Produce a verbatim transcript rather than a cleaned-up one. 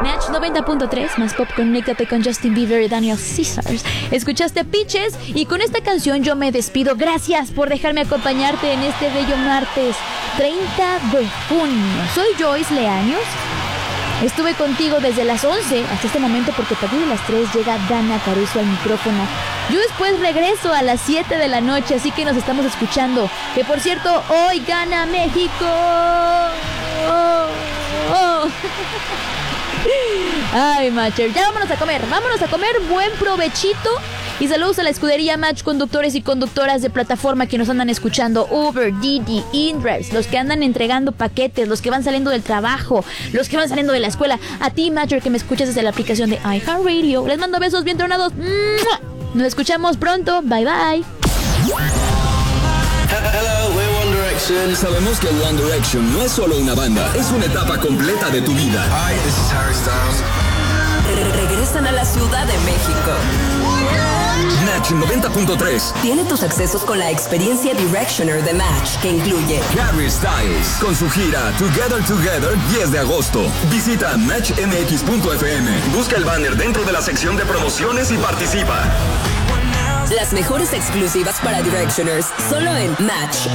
Match noventa punto tres, más pop, conéctate con Justin Bieber y Daniel Caesars. Escuchaste Peaches y con esta canción yo me despido. Gracias por dejarme acompañarte en este bello martes treinta de junio. Soy Joyce Leaños. Estuve contigo desde las once hasta este momento porque a partir de las tres llega Dana Caruso al micrófono. Yo después regreso a las siete de la noche, así que nos estamos escuchando. Que por cierto, hoy gana México. Oh, oh. Ay, Matcher, ya vámonos a comer, vámonos a comer, buen provechito. Y saludos a la escudería Match, conductores y conductoras de plataforma que nos andan escuchando. Uber, Didi, InDrives, los que andan entregando paquetes, los que van saliendo del trabajo, los que van saliendo de la escuela. A ti, Matcher, que me escuchas desde la aplicación de iHeartRadio. Les mando besos bien tronados. Nos escuchamos pronto, bye bye. Hello, we're One Direction. Sabemos que One Direction no es solo una banda, es una etapa completa de tu vida. Hi, this is Harry Styles. Regresan a la Ciudad de México. Match noventa punto tres Tiene tus accesos con la experiencia Directioner de Match, que incluye Harry Styles con su gira Together Together diez de agosto. Visita match m x punto f m. Busca el banner dentro de la sección de promociones y participa. las mejores exclusivas para Directioners, solo en Match